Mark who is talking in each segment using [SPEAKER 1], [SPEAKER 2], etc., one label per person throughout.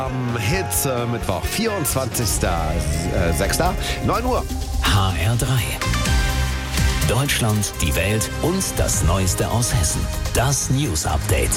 [SPEAKER 1] Am Hitze Mittwoch, 24.06. 9 Uhr.
[SPEAKER 2] HR3. Deutschland, die Welt und das Neueste aus Hessen. Das News Update.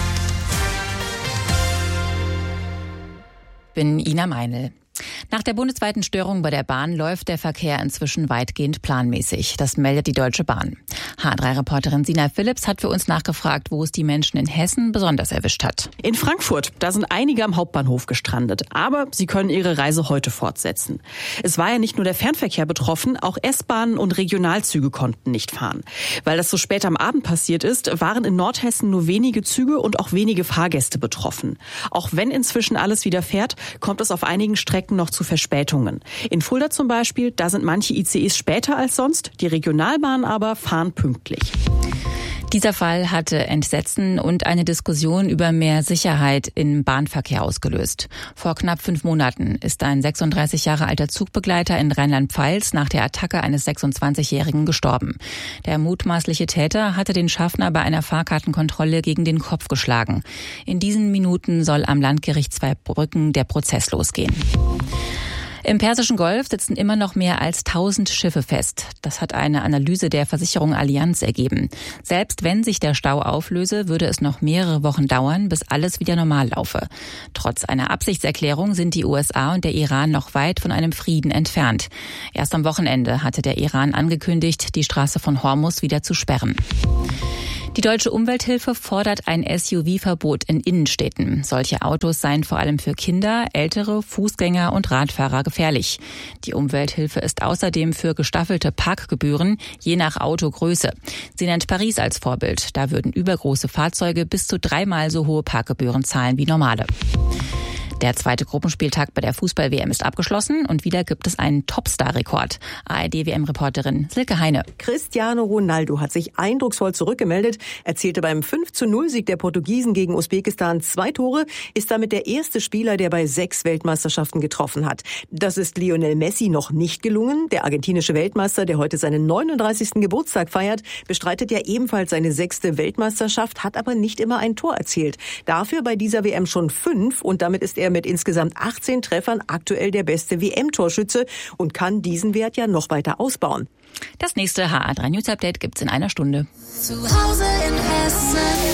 [SPEAKER 3] Bin Ina Meinl. Nach der bundesweiten Störung bei der Bahn läuft der Verkehr inzwischen weitgehend planmäßig. Das meldet die Deutsche Bahn. HR3-Reporterin Sina Philipps hat für uns nachgefragt, wo es die Menschen in Hessen besonders erwischt hat.
[SPEAKER 4] In Frankfurt, da sind einige am Hauptbahnhof gestrandet. Aber sie können ihre Reise heute fortsetzen. Es war ja nicht nur der Fernverkehr betroffen, auch S-Bahnen und Regionalzüge konnten nicht fahren. Weil das so spät am Abend passiert ist, waren in Nordhessen nur wenige Züge und auch wenige Fahrgäste betroffen. Auch wenn inzwischen alles wieder fährt, kommt es auf einigen Strecken noch zu Verspätungen. In Fulda zum Beispiel, da sind manche ICEs später als sonst, die Regionalbahnen aber fahren pünktlich.
[SPEAKER 3] Dieser Fall hatte Entsetzen und eine Diskussion über mehr Sicherheit im Bahnverkehr ausgelöst. Vor knapp 5 Monaten ist ein 36 Jahre alter Zugbegleiter in Rheinland-Pfalz nach der Attacke eines 26-Jährigen gestorben. Der mutmaßliche Täter hatte den Schaffner bei einer Fahrkartenkontrolle gegen den Kopf geschlagen. In diesen Minuten soll am Landgericht Zweibrücken der Prozess losgehen. Im Persischen Golf sitzen immer noch mehr als 1000 Schiffe fest. Das hat eine Analyse der Versicherung Allianz ergeben. Selbst wenn sich der Stau auflöse, würde es noch mehrere Wochen dauern, bis alles wieder normal laufe. Trotz einer Absichtserklärung sind die USA und der Iran noch weit von einem Frieden entfernt. Erst am Wochenende hatte der Iran angekündigt, die Straße von Hormuz wieder zu sperren. Die Deutsche Umwelthilfe fordert ein SUV-Verbot in Innenstädten. Solche Autos seien vor allem für Kinder, Ältere, Fußgänger und Radfahrer gefährlich. Die Umwelthilfe ist außerdem für gestaffelte Parkgebühren je nach Autogröße. Sie nennt Paris als Vorbild. Da würden übergroße Fahrzeuge bis zu 3-mal so hohe Parkgebühren zahlen wie normale. Der zweite Gruppenspieltag bei der Fußball-WM ist abgeschlossen und wieder gibt es einen Topstar-Rekord. ARD-WM-Reporterin Silke Heine.
[SPEAKER 5] Cristiano Ronaldo hat sich eindrucksvoll zurückgemeldet, erzielte beim 5:0-Sieg der Portugiesen gegen Usbekistan 2 Tore, ist damit der erste Spieler, der bei 6 Weltmeisterschaften getroffen hat. Das ist Lionel Messi noch nicht gelungen. Der argentinische Weltmeister, der heute seinen 39. Geburtstag feiert, bestreitet ja ebenfalls seine 6. Weltmeisterschaft, hat aber nicht immer ein Tor erzielt. Dafür bei dieser WM schon 5 und damit ist er mit insgesamt 18 Treffern aktuell der beste WM-Torschütze und kann diesen Wert ja noch weiter ausbauen.
[SPEAKER 3] Das nächste HR3 News Update gibt's in einer Stunde.
[SPEAKER 6] Zu Hause in Hessen.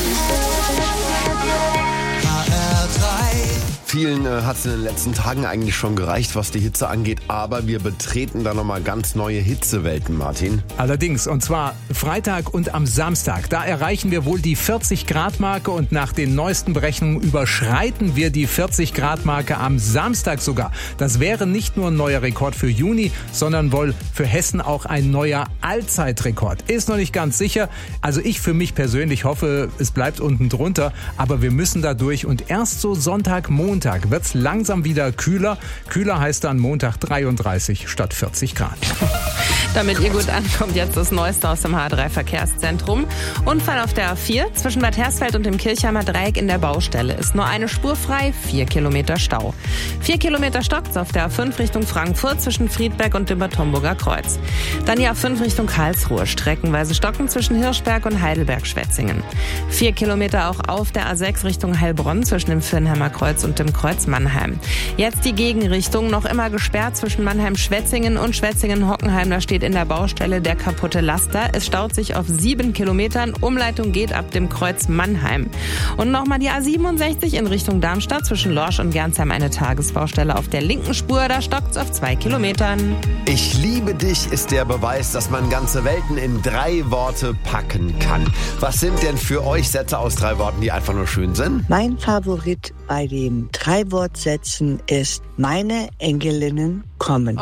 [SPEAKER 1] Vielen hat es in den letzten Tagen eigentlich schon gereicht, was die Hitze angeht, aber wir betreten da nochmal ganz neue Hitzewelten, Martin.
[SPEAKER 7] Allerdings, und zwar Freitag und am Samstag. Da erreichen wir wohl die 40-Grad-Marke und nach den neuesten Berechnungen überschreiten wir die 40-Grad-Marke am Samstag sogar. Das wäre nicht nur ein neuer Rekord für Juni, sondern wohl für Hessen auch ein neuer Allzeitrekord. Ist noch nicht ganz sicher. Also ich für mich persönlich hoffe, es bleibt unten drunter, aber wir müssen da durch und erst so Sonntag, Montag wird's langsam wieder kühler. Kühler heißt dann Montag 33 statt 40 Grad.
[SPEAKER 8] Damit ihr gut ankommt, jetzt das Neueste aus dem H3-Verkehrszentrum. Unfall auf der A4 zwischen Bad Hersfeld und dem Kirchheimer Dreieck in der Baustelle. Ist nur eine Spur frei, 4 Kilometer Stau. 4 Kilometer stockt's auf der A5 Richtung Frankfurt zwischen Friedberg und dem Bad Homburger Kreuz. Dann die A5 Richtung Karlsruhe, streckenweise stocken zwischen Hirschberg und Heidelberg-Schwetzingen. 4 Kilometer auch auf der A6 Richtung Heilbronn zwischen dem Firnheimer Kreuz und dem Kreuz Mannheim. Jetzt die Gegenrichtung, noch immer gesperrt zwischen Mannheim-Schwetzingen und Schwetzingen-Hockenheim. Da steht in der Baustelle der kaputte Laster. Es staut sich auf 7 Kilometern. Umleitung geht ab dem Kreuz Mannheim. Und nochmal die A67 in Richtung Darmstadt zwischen Lorsch und Gernsheim eine Tagesbaustelle auf der linken Spur. Da stockt's auf 2 Kilometern.
[SPEAKER 1] Ich liebe dich ist der Beweis, dass man ganze Welten in 3 Worte packen kann. Was sind denn für euch Sätze aus 3 Worten, die einfach nur schön sind?
[SPEAKER 9] Mein Favorit bei den 3 Wortsätzen ist: Meine Engelinnen kommen.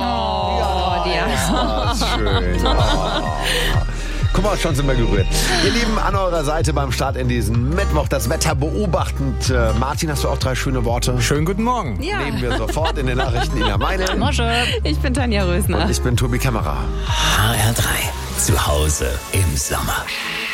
[SPEAKER 1] Ja, schön. Oh. Guck mal, schon sind wir gerührt. Ihr Lieben, an eurer Seite beim Start in diesen Mittwoch das Wetter beobachtend. Martin, hast du auch 3 schöne Worte?
[SPEAKER 7] Schönen guten Morgen.
[SPEAKER 8] Ja.
[SPEAKER 1] Nehmen wir sofort in den Nachrichten Ina Meinl.
[SPEAKER 8] Ich bin Tanja Rösner.
[SPEAKER 1] Und ich bin Tobi Kämmerer.
[SPEAKER 2] HR3. Zu Hause im Sommer.